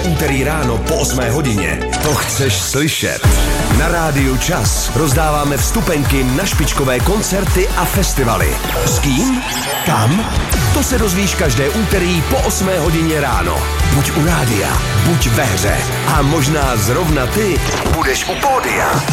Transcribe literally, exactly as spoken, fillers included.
úterý ráno po osmé hodině. To chceš slyšet. Na rádiu Čas rozdáváme vstupenky na špičkové koncerty a festivaly. S kým? Kam? To se dozvíš každé úterý po osmé hodině ráno. Buď u rádia, buď ve hře. A možná zrovna ty budeš u pódia.